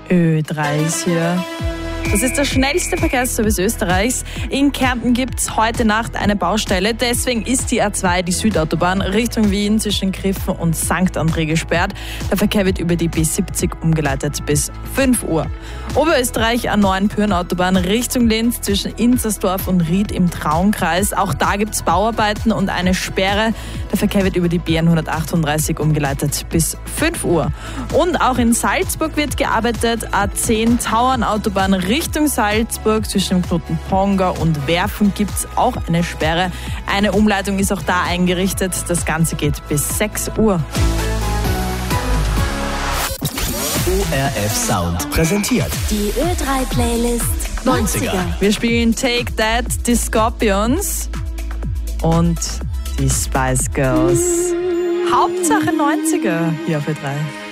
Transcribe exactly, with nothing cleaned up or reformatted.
Ö drei ist hier. Das ist der schnellste Verkehrsservice Österreichs. In Kärnten gibt es heute Nacht eine Baustelle. Deswegen ist die A zwei, die Südautobahn, Richtung Wien zwischen Griffen und Sankt André gesperrt. Der Verkehr wird über die B siebzig umgeleitet bis fünf Uhr. Oberösterreich A neun Pyhrn-Autobahn Richtung Linz zwischen Inzersdorf und Ried im Traunkreis. Auch da gibt es Bauarbeiten und eine Sperre. Der Verkehr wird über die B hundertachtunddreißig umgeleitet bis fünf Uhr. Und auch in Salzburg wird gearbeitet. A zehn Tauernautobahn Richtung Salzburg zwischen dem Knoten Ponga und Werfen gibt es auch eine Sperre. Eine Umleitung ist auch da eingerichtet. Das Ganze geht bis sechs Uhr. O R F Sound präsentiert Die Ö drei Playlist neunziger. Wir spielen Take That, die Scorpions und die Spice Girls. Hauptsache neunziger hier auf Ö drei.